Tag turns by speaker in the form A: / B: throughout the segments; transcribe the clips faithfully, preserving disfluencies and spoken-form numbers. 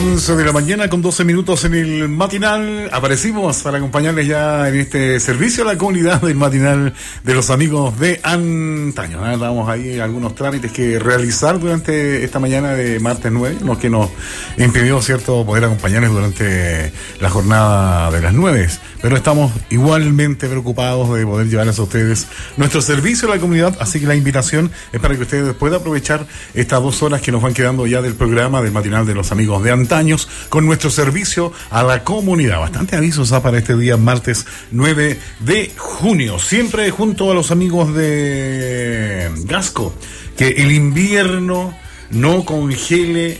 A: once de la mañana con doce minutos en el matinal. Aparecimos para acompañarles ya en este servicio a la comunidad del matinal de los amigos de antaño. ¿eh? Damos ahí algunos trámites que realizar durante esta mañana de martes nueve, lo que nos impidió, cierto, poder acompañarles durante la jornada de las nueve. Pero estamos igualmente preocupados de poder llevarles a ustedes nuestro servicio a la comunidad, así que la invitación es para que ustedes puedan aprovechar estas dos horas que nos van quedando ya del programa del matinal de los amigos de antaños con nuestro servicio a la comunidad. Bastante avisos ¿ah? para este día martes nueve de junio, siempre junto a los amigos de Gasco, que el invierno no congele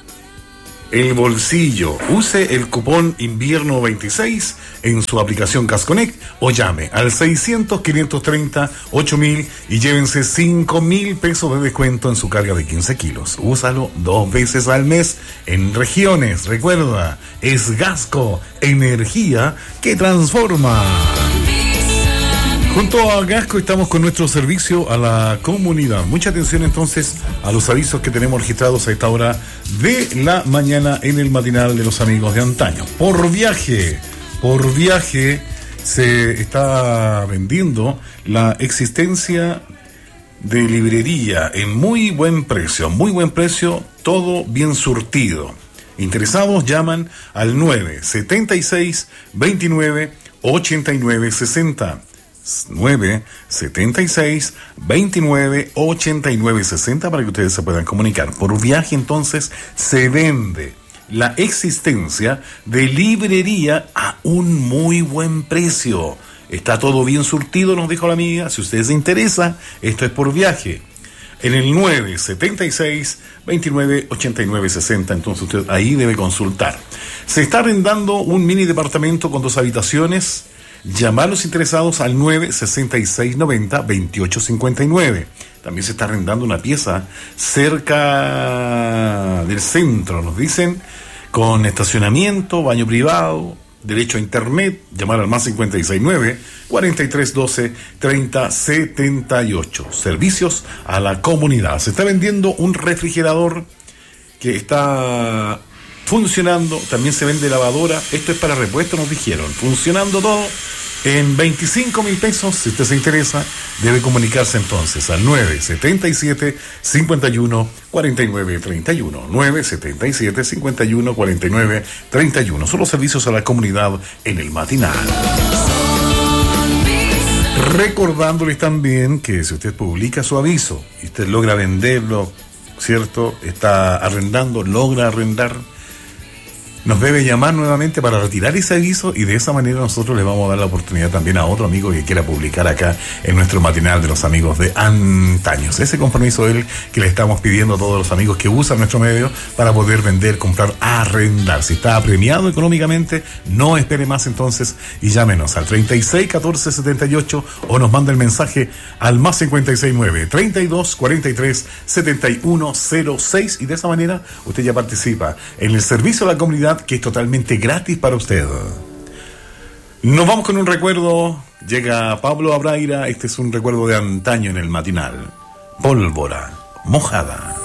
A: el bolsillo. Use el cupón invierno veintiséis en su aplicación Gasconnect o llame al seiscientos, quinientos treinta, ocho mil y llévense cinco mil pesos de descuento en su carga de quince kilos. Úsalo dos veces al mes en regiones. Recuerda, es Gasco, energía que transforma. Junto a Gasco estamos con nuestro servicio a la comunidad. Mucha atención entonces a los avisos que tenemos registrados a esta hora de la mañana en el matinal de los amigos de antaño. Por viaje, por viaje se está vendiendo la existencia de librería en muy buen precio, muy buen precio, todo bien surtido. Interesados llaman al nueve setenta y seis, veintinueve, ochenta y nueve, sesenta. nueve setenta y seis, veintinueve, ochenta y nueve, sesenta para que ustedes se puedan comunicar. Por viaje entonces se vende la existencia de librería a un muy buen precio. Está todo bien surtido, nos dijo la amiga. Si a ustedes les interesa, esto es por viaje. En el nueve setenta y seis, veintinueve, ochenta y nueve, sesenta, entonces usted ahí debe consultar. Se está arrendando un mini departamento con dos habitaciones. Llamar a los interesados al nueve sesenta y seis, noventa, veintiocho cincuenta y nueve. También se está arrendando una pieza cerca del centro, nos dicen, con estacionamiento, baño privado, derecho a internet. Llamar al más cincuenta y seis nueve, cuarenta y tres doce, treinta setenta y ocho. Servicios a la comunidad. Se está vendiendo un refrigerador que está funcionando, también se vende lavadora. Esto es para repuesto, nos dijeron. Funcionando todo en veinticinco mil pesos. Si usted se interesa, debe comunicarse entonces al nueve setenta y siete, cincuenta y uno, cuarenta y nueve, treinta y uno. nueve setenta y siete, cincuenta y uno, cuarenta y nueve, treinta y uno. Son los servicios a la comunidad en el matinal. Recordándoles también que si usted publica su aviso y usted logra venderlo, ¿cierto? Está arrendando, logra arrendar, nos debe llamar nuevamente para retirar ese aviso y de esa manera nosotros le vamos a dar la oportunidad también a otro amigo que quiera publicar acá en nuestro matinal de los amigos de antaños. Ese compromiso es el que le estamos pidiendo a todos los amigos que usan nuestro medio para poder vender, comprar, arrendar. Si está premiado económicamente, no espere más entonces y llámenos al treinta y seis, catorce, setenta y ocho o nos manda el mensaje al más cincuenta y seis nueve, treinta y dos, cuarenta y tres, setenta y uno, cero seis y de esa manera usted ya participa en el servicio a la comunidad, que es totalmente gratis para usted. Nos vamos con un recuerdo. Llega Pablo Abraira. Este es un recuerdo de antaño en el matinal. Pólvora mojada.